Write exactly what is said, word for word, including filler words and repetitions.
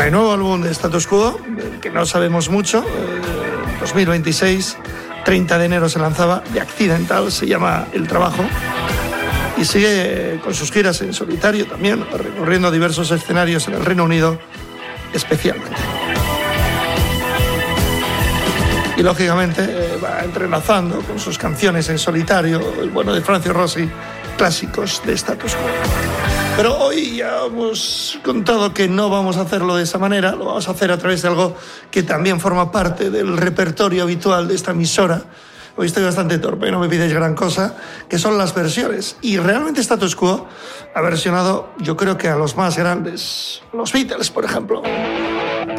El nuevo álbum de Status Quo, que no sabemos mucho, eh, dos mil veintiséis, treinta de enero se lanzaba, de Accidental, se llama El Trabajo, y sigue con sus giras en solitario también, recorriendo diversos escenarios en el Reino Unido especialmente. Y lógicamente eh, va entrelazando con sus canciones en solitario, el bueno de Francis Rossi, clásicos de Status Quo. Pero hoy ya hemos contado que no vamos a hacerlo de esa manera, lo vamos a hacer a través de algo que también forma parte del repertorio habitual de esta emisora. Hoy estoy bastante torpe, no me pidáis gran cosa, que son las versiones. Y realmente Status Quo ha versionado, yo creo que a los más grandes, los Beatles, por ejemplo.